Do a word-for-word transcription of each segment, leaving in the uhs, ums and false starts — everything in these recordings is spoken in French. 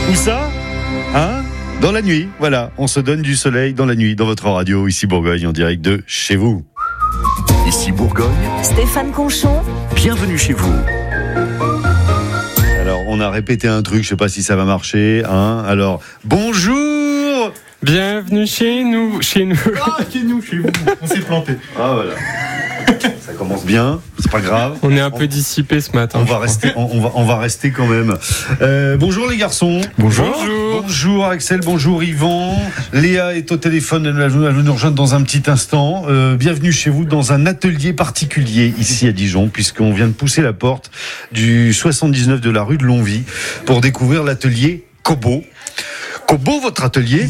Où ça ? Hein ? Dans la nuit, voilà. On se donne du soleil dans la nuit, dans votre radio, ici Bourgogne, en direct de chez vous. Ici Bourgogne, Stéphane Conchon, bienvenue chez vous. Alors, on a répété un truc, je sais pas si ça va marcher. Hein. Alors, bonjour. Bienvenue chez nous, chez nous. Ah, chez nous, chez vous. On s'est planté. Ah, voilà. Ça commence bien, c'est pas grave. On est un on, peu dissipé ce matin. On va rester, on, on va, on va rester quand même. Euh, bonjour les garçons. Bonjour. Bonjour. Bonjour Axel, bonjour Yvan. Léa est au téléphone, elle va nous rejoindre dans un petit instant. Euh, bienvenue chez vous dans un atelier particulier ici à Dijon, puisqu'on vient de pousser la porte du soixante-dix-neuf de la rue de Longwy pour découvrir l'atelier Kobo. Kobo, votre atelier.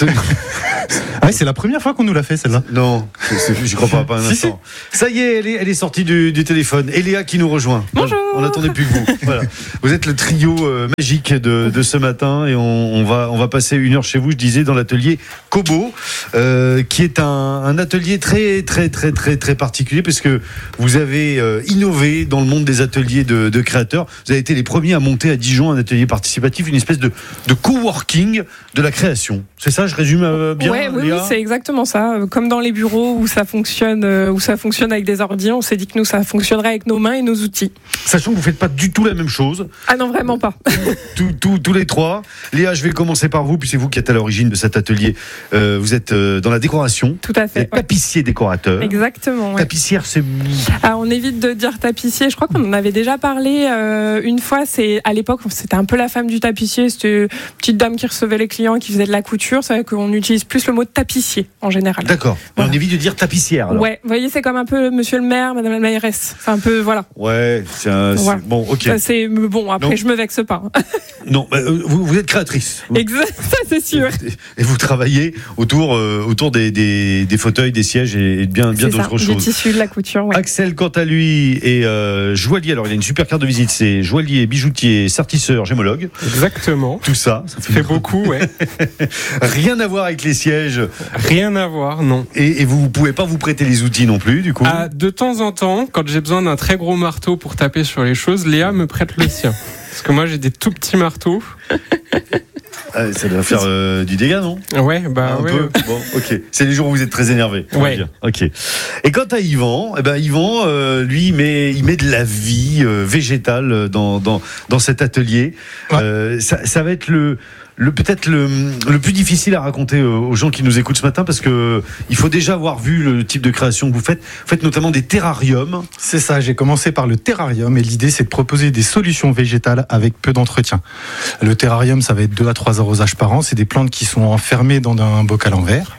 Ah oui, c'est la première fois qu'on nous l'a fait celle-là. Non, je crois pas, pas un si, instant. Si. Ça y est, elle est, elle est sortie du, du téléphone. Et Léa qui nous rejoint. Bonjour. On n'attendait plus que vous. Voilà. Vous êtes le trio euh, magique de, de ce matin et on, on va, on va passer une heure chez vous, je disais, dans l'atelier Kobo, euh, qui est un, un atelier très, très, très, très, très particulier parce que vous avez euh, innové dans le monde des ateliers de, de créateurs. Vous avez été les premiers à monter à Dijon un atelier participatif, une espèce de, de coworking de la création. C'est ça, je résume euh, bien. Ouais, oui, Léa oui, c'est exactement ça. Comme dans les bureaux où ça fonctionne, euh, où ça fonctionne avec des ordi, on s'est dit que nous, ça fonctionnerait avec nos mains et nos outils. Sachant que vous faites pas du tout la même chose. Ah non, vraiment pas. Tous, tous, tous les trois. Léa, je vais commencer par vous, puis c'est vous qui êtes à l'origine de cet atelier. Euh, vous êtes euh, dans la décoration. Tout à Vous fait. êtes tapissier décorateur. Exactement. Ouais. Tapissière, c'est. Alors, on évite de dire tapissier. Je crois qu'on en avait déjà parlé euh, une fois. C'est à l'époque, c'était un peu la femme du tapissier. C'était une petite dame qui recevait les clients, qui faisait de la couture. C'est vrai qu'on utilise plus le mot tapissier en général. D'accord. Voilà. On évite de dire tapissière. Alors. Ouais. Vous voyez, c'est comme un peu Monsieur le maire, Madame la mairesse. C'est un peu voilà. Ouais. C'est un. C'est... Voilà. Bon, ok. Ça, c'est bon. Après, Non. je me vexe pas. Non, bah, euh, vous, vous êtes créatrice. Vous... Exact. Ça, c'est sûr. Et vous travaillez autour, euh, autour des, des, des fauteuils, des sièges et, et bien, bien C'est d'autres ça, choses. du tissu, de la couture. Ouais. Axel, quant à lui, est euh, joaillier. Alors, il a une super carte de visite. C'est joaillier, bijoutier, sertisseur, gémologue. Exactement. Tout ça. Ça Ça fait beaucoup, ouais. Rien à voir avec les sièges. Rien à voir, non. Et, et vous ne pouvez pas vous prêter les outils non plus, du coup. Ah, de temps en temps, quand j'ai besoin d'un très gros marteau pour taper sur les choses, Léa me prête le sien. Parce que moi, j'ai des tout petits marteaux. Ah, ça doit faire euh, du dégât, non ? Ouais, bah Un ouais. peu. Bon, ok. C'est les jours où vous êtes très énervé. on va Ouais. dire. Ok. Et quant à Yvan, eh ben Yvan, euh, lui, il met, il met de la vie euh, végétale dans dans dans cet atelier. Ouais. Euh, ça, ça va être le Le, peut-être le, le plus difficile à raconter aux gens qui nous écoutent ce matin parce que il faut déjà avoir vu le type de création que vous faites. Vous faites notamment des terrariums. C'est ça, j'ai commencé par le terrarium et l'idée c'est de proposer des solutions végétales avec peu d'entretien. Le terrarium, ça va être deux à trois arrosages par an. C'est des plantes qui sont enfermées dans un bocal en verre.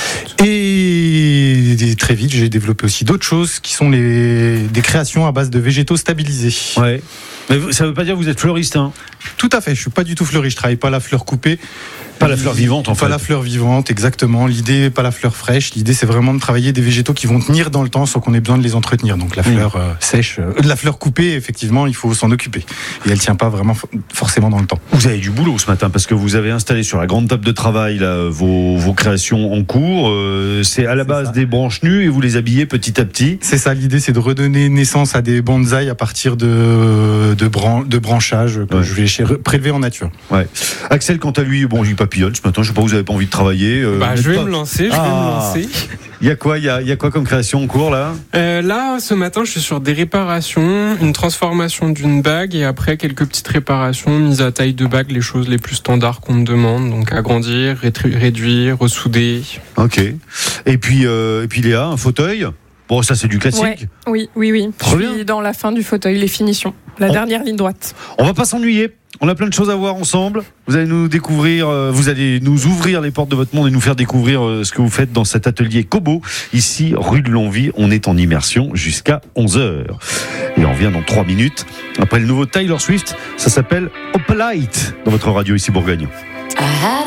Et très vite, j'ai développé aussi d'autres choses qui sont les, des créations à base de végétaux stabilisés. Ouais. Mais ça veut pas dire que vous êtes fleuriste, hein ? Tout à fait, je suis pas du tout fleuriste, je travaille pas la fleur coupée. Pas la fleur vivante, en fait. Pas la fleur vivante, exactement. L'idée, pas la fleur fraîche. L'idée, c'est vraiment de travailler des végétaux qui vont tenir dans le temps sans qu'on ait besoin de les entretenir. Donc la fleur euh, sèche, euh, la fleur coupée, effectivement, il faut s'en occuper. Et elle tient pas vraiment f- forcément dans le temps. Vous avez du boulot ce matin parce que vous avez installé sur la grande table de travail là, vos, vos créations en cours. Euh, c'est à la C'est base ça. des branches nues et vous les habillez petit à petit. C'est ça, l'idée, c'est de redonner naissance à des bonsaïs à partir de, de, bran- de branchages que Ouais. je vais chez- prélever en nature. Ouais. Axel, quant à lui, bon, il papillonne ce matin. Je sais pas, vous avez pas envie de travailler. euh, Bah, vous je êtes vais pas- me lancer, je vais Ah. me lancer. Il y a quoi, il y a, il y a quoi comme création en cours là ? Euh, là, ce matin, je suis sur des réparations, une transformation d'une bague et après quelques petites réparations, mise à taille de bague, les choses les plus standards qu'on me demande. Donc agrandir, rétru- réduire, ressouder. Ok. Et puis, euh, et puis Léa, un fauteuil. Bon, ça c'est du classique. Ouais. Oui, oui, oui. Trop je bien. suis dans la fin du fauteuil, les finitions. La On- dernière ligne droite. On va pas s'ennuyer. On a plein de choses à voir ensemble. Vous allez nous découvrir, euh, vous allez nous ouvrir les portes de votre monde et nous faire découvrir euh, ce que vous faites dans cet atelier Kobo, ici, rue de Longwy. On est en immersion jusqu'à onze heures. Et on vient dans trois minutes. Après le nouveau Taylor Swift, ça s'appelle Opalite dans votre radio ici Bourgogne.